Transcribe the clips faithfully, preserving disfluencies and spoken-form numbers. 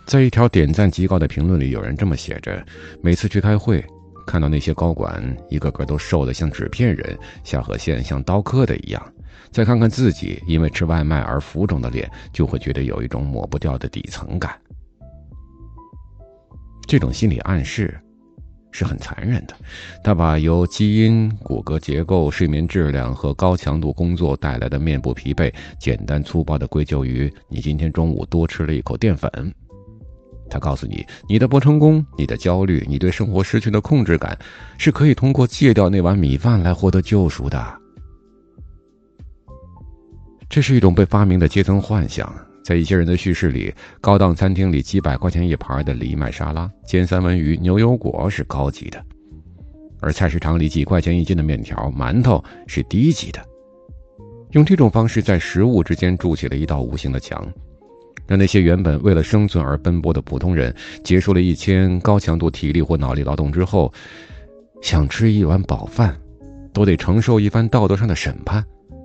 在一条点赞极高的评论里，有人这么写着：每次去开会，看到那些高管一个个都瘦得像纸片人，下颌线像刀刻的一样，再看看自己因为吃外卖而浮肿的脸，就会觉得有一种抹不掉的底层感。这种心理暗示是很残忍的，它把由基因、骨骼结构、睡眠质量和高强度工作带来的面部疲惫，简单粗暴地归咎于你今天中午多吃了一口淀粉。它告诉你，你的不成功，你的焦虑，你对生活失去的控制感，是可以通过戒掉那碗米饭来获得救赎的。这是一种被发明的阶层幻想。在一些人的叙事里，高档餐厅里几百块钱一盘的藜麦沙拉、煎三文鱼、牛油果是高级的，而菜市场里几块钱一斤的面条、馒头是低级的。用这种方式在食物之间筑起了一道无形的墙，让那些原本为了生存而奔波的普通人，结束了一天高强度体力或脑力劳动之后，想吃一碗饱饭，都得承受一番道德上的审判。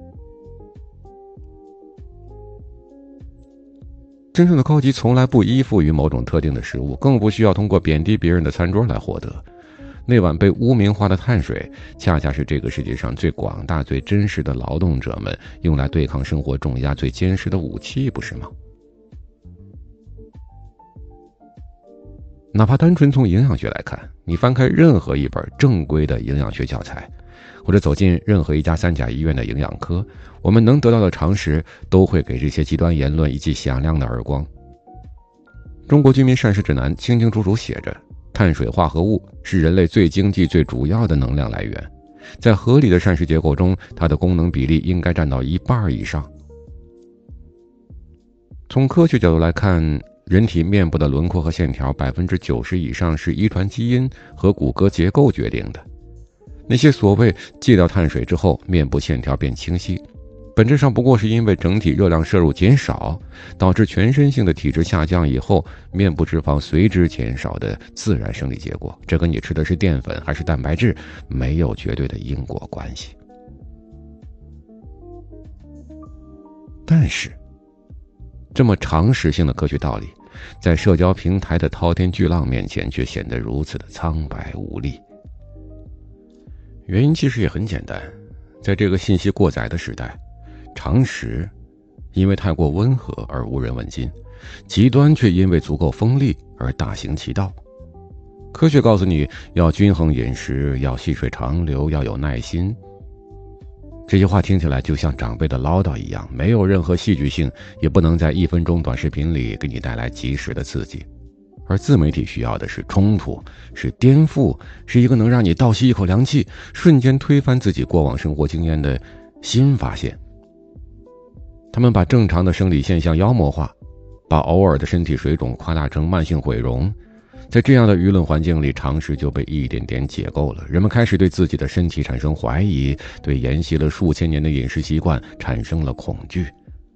真正的高级从来不依附于某种特定的食物，更不需要通过贬低别人的餐桌来获得。那碗被污名化的碳水，恰恰是这个世界上最广大、最真实的劳动者们用来对抗生活重压最坚实的武器，不是吗？哪怕单纯从营养学来看，你翻开任何一本正规的营养学教材，或者走进任何一家三甲医院的营养科，我们能得到的常识都会给这些极端言论一记响亮的耳光。中国居民膳食指南清清楚楚写着，碳水化合物是人类最经济最主要的能量来源，在合理的膳食结构中，它的功能比例应该占到一半以上。从科学角度来看，人体面部的轮廓和线条 百分之九十 以上是遗传基因和骨骼结构决定的。那些所谓戒掉碳水之后面部线条变清晰，本质上不过是因为整体热量摄入减少，导致全身性的体质下降以后，面部脂肪随之减少的自然生理结果。这跟你吃的是淀粉还是蛋白质没有绝对的因果关系。但是这么常识性的科学道理，在社交平台的滔天巨浪面前却显得如此的苍白无力。原因其实也很简单，在这个信息过载的时代，常识因为太过温和而无人问津，极端却因为足够锋利而大行其道。科学告诉你要均衡饮食，要细水长流，要有耐心，这些话听起来就像长辈的唠叨一样，没有任何戏剧性，也不能在一分钟短视频里给你带来及时的刺激。而自媒体需要的是冲突，是颠覆，是一个能让你倒吸一口凉气，瞬间推翻自己过往生活经验的新发现。他们把正常的生理现象妖魔化，把偶尔的身体水肿夸大成慢性毁容。在这样的舆论环境里，常识就被一点点解构了，人们开始对自己的身体产生怀疑，对沿袭了数千年的饮食习惯产生了恐惧。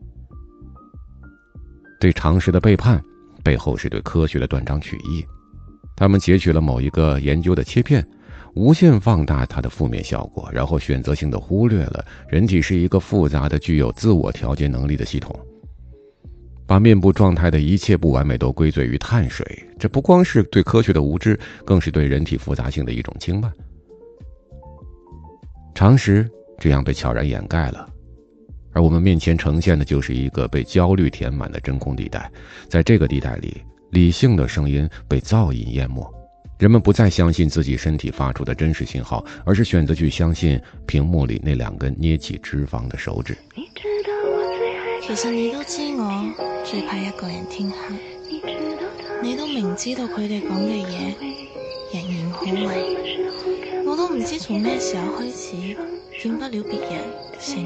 对常识的背叛背后是对科学的断章取义，他们截取了某一个研究的切片，无限放大它的负面效果，然后选择性地忽略了人体是一个复杂的具有自我调节能力的系统，把面部状态的一切不完美都归罪于碳水，这不光是对科学的无知，更是对人体复杂性的一种轻慢。常识这样被悄然掩盖了，而我们面前呈现的就是一个被焦虑填满的真空地带。在这个地带里，理性的声音被噪音淹没，人们不再相信自己身体发出的真实信号，而是选择去相信屏幕里那两根捏起脂肪的手指。 其實你都知我最怕一個人天黑，你都明知道佢哋講嘅嘢仍然好迷，我都唔知從咩時候開始見不了別人成